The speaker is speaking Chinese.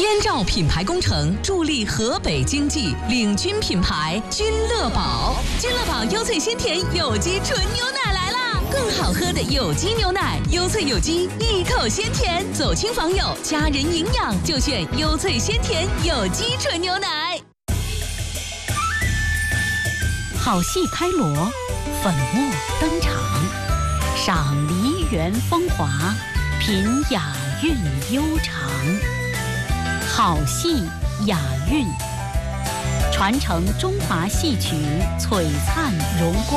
燕赵品牌工程助力河北经济，领军品牌君乐宝。君乐宝优萃鲜甜有机纯牛奶来啦！更好喝的有机牛奶，优萃有机，一口鲜甜。走亲访友，家人营养就选优萃鲜甜有机纯牛奶。好戏开锣，粉墨登场，赏梨园风华，品雅韵悠长。好戏雅韵，传承中华戏曲璀璨荣光。